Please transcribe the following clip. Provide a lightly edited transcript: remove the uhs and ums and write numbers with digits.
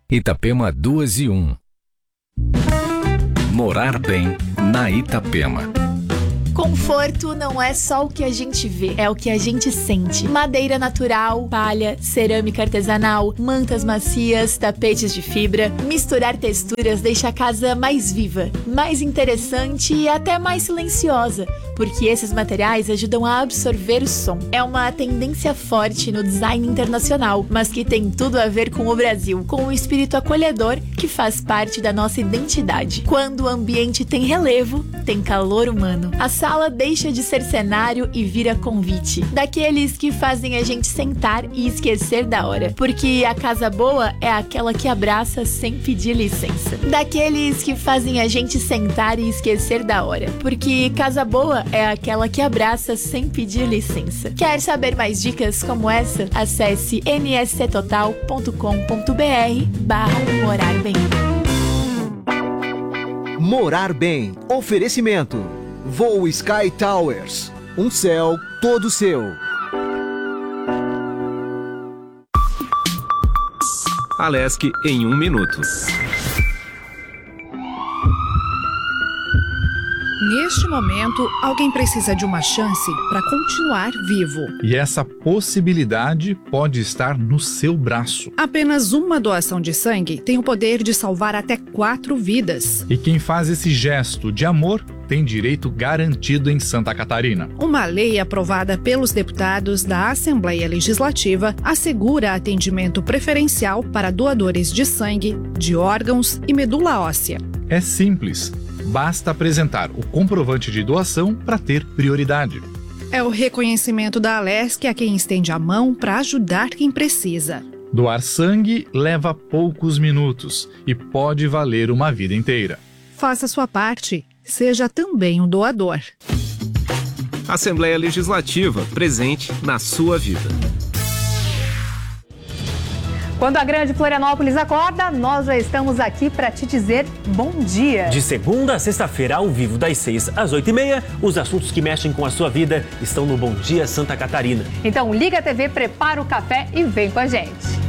Itapema 2:1. Morar bem na Itapema. Conforto não é só o que a gente vê, é o que a gente sente. Madeira natural, palha, cerâmica artesanal, mantas macias, tapetes de fibra. Misturar texturas deixa a casa mais viva, mais interessante e até mais silenciosa, porque esses materiais ajudam a absorver o som. É uma tendência forte no design internacional, mas que tem tudo a ver com o Brasil, com o espírito acolhedor que faz parte da nossa identidade. Quando o ambiente tem relevo, tem calor humano. A sala deixa de ser cenário e vira convite. Daqueles que fazem a gente sentar e esquecer da hora. Porque a casa boa é aquela que abraça sem pedir licença. Daqueles que fazem a gente sentar e esquecer da hora. Porque casa boa é aquela que abraça sem pedir licença. Quer saber mais dicas como essa? Acesse nsctotal.com.br/morar bem. Morar bem. Oferecimento. Voo Sky Towers. Um céu todo seu. Alesc em 1 minuto. Neste momento, alguém precisa de uma chance para continuar vivo. E essa possibilidade pode estar no seu braço. Apenas uma doação de sangue tem o poder de salvar até 4 vidas. E quem faz esse gesto de amor tem direito garantido em Santa Catarina. Uma lei aprovada pelos deputados da Assembleia Legislativa assegura atendimento preferencial para doadores de sangue, de órgãos e medula óssea. É simples. Basta apresentar o comprovante de doação para ter prioridade. É o reconhecimento da Alesc a quem estende a mão para ajudar quem precisa. Doar sangue leva poucos minutos e pode valer uma vida inteira. Faça sua parte, seja também um doador. Assembleia Legislativa, presente na sua vida. Quando a grande Florianópolis acorda, nós já estamos aqui para te dizer bom dia. De segunda a sexta-feira, ao vivo, das 6 às 8h30, os assuntos que mexem com a sua vida estão no Bom Dia Santa Catarina. Então liga a TV, prepara o café e vem com a gente.